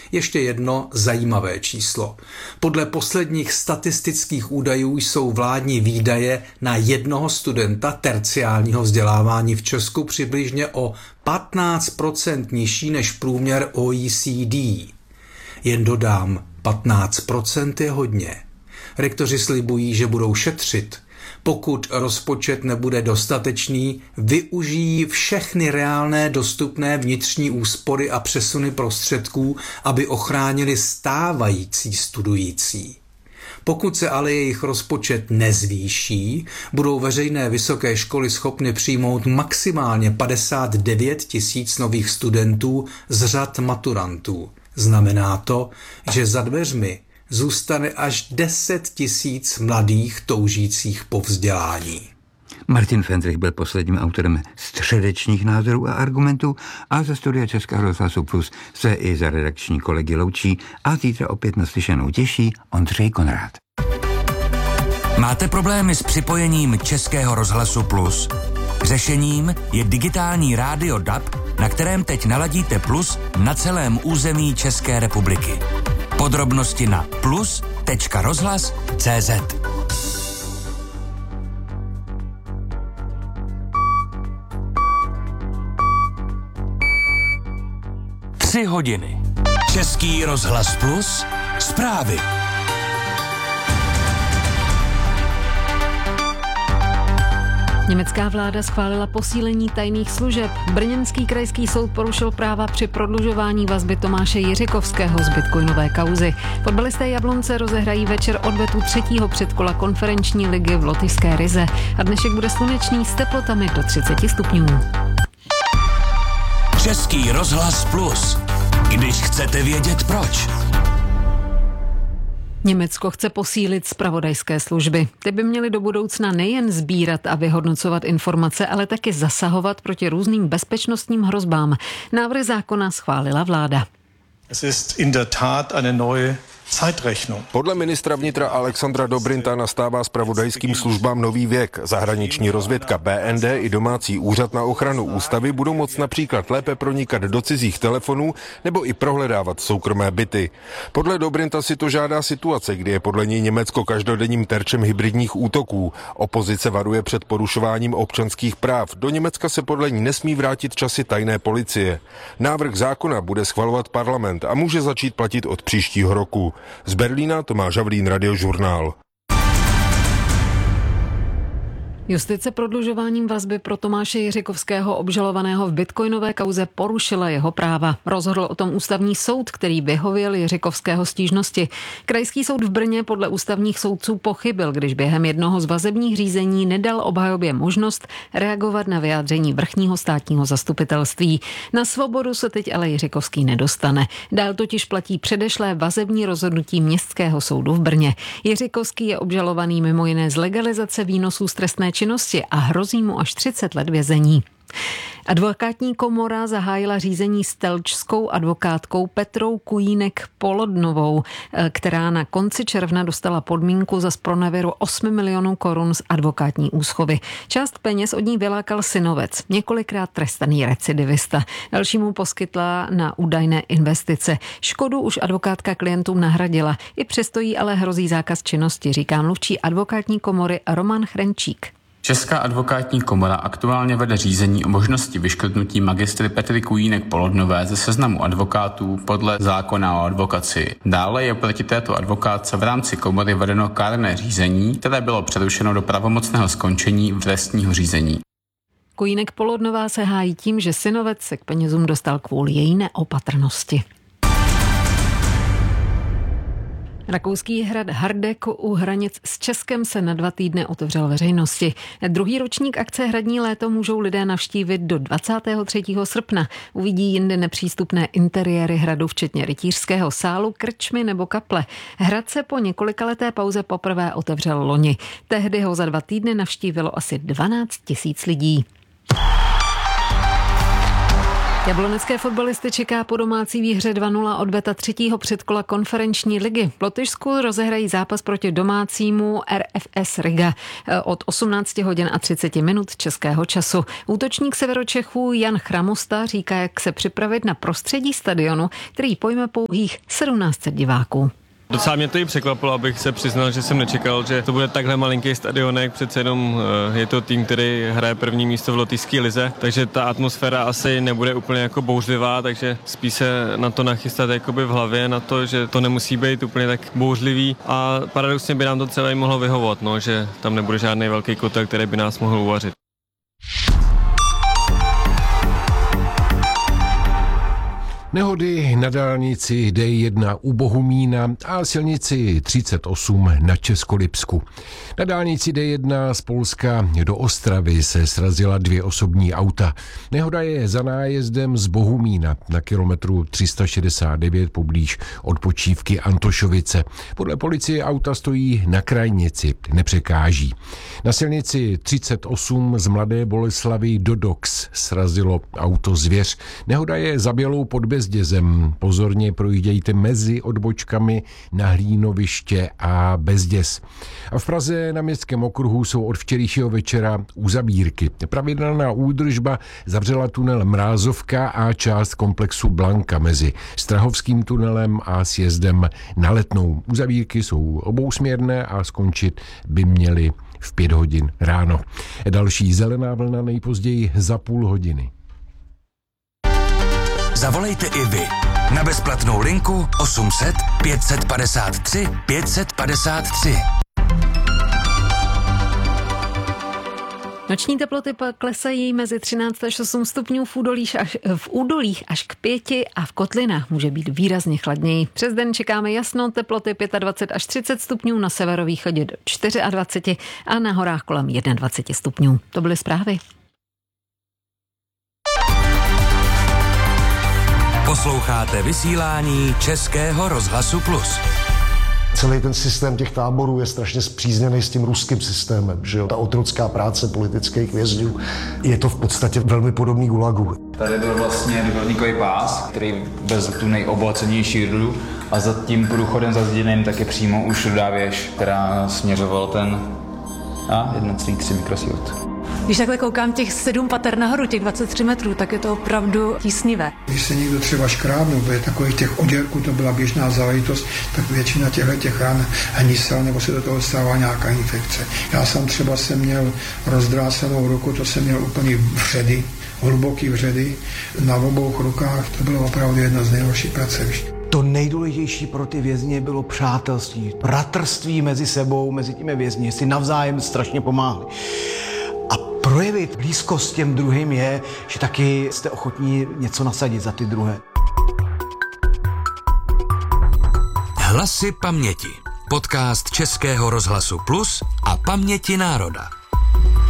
Ještě jedno zajímavé číslo. Podle posledních statistických údajů jsou vládní výdaje na jednoho studenta terciálního vzdělávání v Česku přibližně o 15% nižší než průměr OECD. Jen dodám, 15% je hodně. Rektoři slibují, že budou šetřit. Pokud rozpočet nebude dostatečný, využijí všechny reálné dostupné vnitřní úspory a přesuny prostředků, aby ochránili stávající studující. Pokud se ale jejich rozpočet nezvýší, budou veřejné vysoké školy schopny přijmout maximálně 59 000 nových studentů z řad maturantů. Znamená to, že za dveřmi zůstane až 10 000 mladých toužících po vzdělání. Martin Fendrich byl posledním autorem středečních názorů a argumentů a ze studia Českého rozhlasu Plus se i za redakční kolegy loučí a zítra opět naslyšenou těší Ondřej Konrád. Máte problémy s připojením Českého rozhlasu Plus? Řešením je digitální rádio DAB, na kterém teď naladíte Plus na celém území České republiky. Podrobnosti na plus.rozhlas.cz. 3 hodiny. Český rozhlas Plus. Zprávy. Německá vláda schválila posílení tajných služeb. Brněnský krajský soud porušil práva při prodlužování vazby Tomáše Jiřikovského z bitcoinové kauzy. Fotbalisté Jablonce rozehrají večer odvetu 3. předkola konferenční ligy v lotyšské Rize. A dnešek bude slunečný s teplotami do 30 stupňů. Český rozhlas Plus. Když chcete vědět proč. Německo chce posílit zpravodajské služby. Ty by měly do budoucna nejen sbírat a vyhodnocovat informace, ale taky zasahovat proti různým bezpečnostním hrozbám. Návrh zákona schválila vláda. Es ist in der Tat eine neue Zeitrechnung. Podle ministra vnitra Alexandra Dobrinta nastává zpravodajským službám nový věk. Zahraniční rozvědka BND i domácí úřad na ochranu ústavy budou moct například lépe pronikat do cizích telefonů nebo i prohledávat soukromé byty. Podle Dobrinta si to žádá situace, kdy je podle něj Německo každodenním terčem hybridních útoků. Opozice varuje před porušováním občanských práv. Do Německa se podle ní nesmí vrátit časy tajné policie. Návrh zákona bude schvalovat parlament a může začít platit od příštího roku. Z Berlína Tomáš Havlín, Radiožurnál. Justice prodlužováním vazby pro Tomáše Jiřikovského obžalovaného v bitcoinové kauze porušila jeho práva. Rozhodl o tom ústavní soud, který vyhověl Jiřikovského stížnosti. Krajský soud v Brně podle ústavních soudců pochybil, když během jednoho z vazebních řízení nedal obhajobě možnost reagovat na vyjádření vrchního státního zastupitelství. Na svobodu se teď ale Jiřikovský nedostane. Dál totiž platí předešlé vazební rozhodnutí Městského soudu v Brně. Jiřikovský je obžalovaný mimo jiné z legalizace výnosů z trestné činnosti a hrozí mu až 30 let vězení. Advokátní komora zahájila řízení s telčskou advokátkou Petrou Kujínek-Polodnovou, která na konci června dostala podmínku za zpronevěru 8 milionů korun z advokátní úschovy. Část peněz od ní vylákal synovec, několikrát trestaný recidivista. Dalšímu poskytla na údajné investice. Škodu už advokátka klientům nahradila. I přesto jí ale hrozí zákaz činnosti, říká mluvčí advokátní komory Roman Chrenčík. Česká advokátní komora aktuálně vede řízení o možnosti vyškrtnutí magistry Petry Kujínek-Polodnové ze seznamu advokátů podle zákona o advokacii. Dále je proti této advokátce v rámci komory vedeno kárné řízení, které bylo přerušeno do pravomocného skončení trestního řízení. Kujínek-Polodnová se hájí tím, že synovec se k penězům dostal kvůli její neopatrnosti. Rakouský hrad Hardek u hranic s Českem se na 2 týdny otevřel veřejnosti. Druhý ročník akce Hradní léto můžou lidé navštívit do 23. srpna. Uvidí jinde nepřístupné interiéry hradu, včetně rytířského sálu, krčmy nebo kaple. Hrad se po několikaleté pauze poprvé otevřel loni. Tehdy ho za 2 týdny navštívilo asi 12 000 lidí. Jablonecké fotbalisty čeká po domácí výhře 2-0 odveta 3. předkola konferenční ligy. V Lotyšsku rozehrají zápas proti domácímu RFS Riga od 18 hodin a 30 minut českého času. Útočník Severočechů Jan Chramosta říká, jak se připravit na prostředí stadionu, který pojme pouhých 1700 diváků. Docela mě to i překvapilo, abych se přiznal, že jsem nečekal, že to bude takhle malinký stadionek, přece jenom je to tým, který hraje první místo v lotyšské lize, takže ta atmosféra asi nebude úplně jako bouřlivá, takže spíš se na to nachystat jakoby v hlavě, na to, že to nemusí být úplně tak bouřlivý a paradoxně by nám to celé mohlo vyhovovat, no, že tam nebude žádný velký kotel, který by nás mohl uvařit. Nehody na dálnici D1 u Bohumína a silnici 38 na Českolipsku. Na dálnici D1 z Polska do Ostravy se srazila 2 osobní auta. Nehoda je za nájezdem z Bohumína na kilometru 369 poblíž odpočívky Antošovice. Podle policie auta stojí na krajnici, nepřekáží. Na silnici 38 z Mladé Boleslavi do Dox srazilo auto Zvěř. Nehoda je za Bělou pod Bezdězem. Pozorně projíždějte mezi odbočkami na Hlínoviště a Bezděz. A v Praze na Městském okruhu jsou od včerejšího večera uzavírky. Pravidelná údržba zavřela tunel Mrázovka a část komplexu Blanka mezi Strahovským tunelem a sjezdem na Letnou. Uzavírky jsou obousměrné a skončit by měly v 5 hodin ráno. Další zelená vlna nejpozději za půl hodiny. Zavolejte i vy na bezplatnou linku 800 553 553. Noční teploty pak klesají mezi 13 až 8 stupňů v údolích až k 5 a v kotlinách může být výrazně chladněji. Přes den čekáme jasno, teploty 25 až 30 stupňů, na severovýchodě do 24 a na horách kolem 21 stupňů. To byly zprávy. Posloucháte vysílání Českého rozhlasu Plus. Celý ten systém těch táborů je strašně spřízněný s tím ruským systémem, že jo? Ta otrocká práce politických vězňů, je to v podstatě velmi podobný gulagu. Tady byl vlastně dopravníkový pás, který vezl tu nejobohacenější rudu a za tím průchodem zazděným taky přímo už rudá věž, která směřoval ten 1,3 mikrosievert. Když takhle koukám těch 7 pater nahoru, těch 23 metrů, tak je to opravdu tísnivé. Když se někdo třeba škrábnul, protože takových těch oděrků to byla běžná záležitost, tak většina těch ran hnisel, nebo se do toho stává nějaká infekce. Já sám třeba jsem měl rozdrácenou ruku, to jsem měl úplně vředy, hluboký vředy, na obou rukách, to bylo opravdu jedno z nejhorších pracovišť. To nejdůležitější pro ty vězně bylo přátelství, bratrství mezi sebou, mezi těmi vězni, si navzájem strašně pomáhali. A projevit blízkost těm druhým je, že taky jste ochotní něco nasadit za ty druhé. Hlasy paměti. Podcast Českého rozhlasu Plus a Paměti národa.